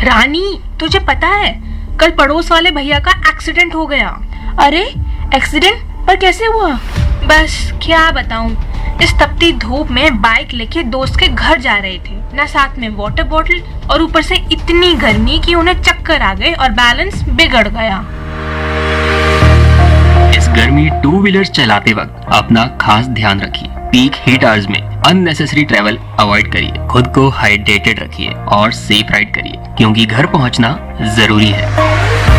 रानी, तुझे पता है कल पड़ोस वाले भैया का एक्सीडेंट हो गया। अरे एक्सीडेंट? पर कैसे हुआ? बस क्या बताऊं, इस तपती धूप में बाइक लेके दोस्त के घर जा रहे थे ना, साथ में वाटर बॉटल, और ऊपर से इतनी गर्मी कि उन्हें चक्कर आ गए और बैलेंस बिगड़ गया। इस गर्मी टू व्हीलर चलाते वक्त अपना खास ध्यान रखिए। पीक हीट आवर्स में अननेसेसरी ट्रैवल अवॉइड करिए, खुद को हाइड्रेटेड रखिए और सेफ राइड करिए, क्योंकि घर पहुंचना जरूरी है।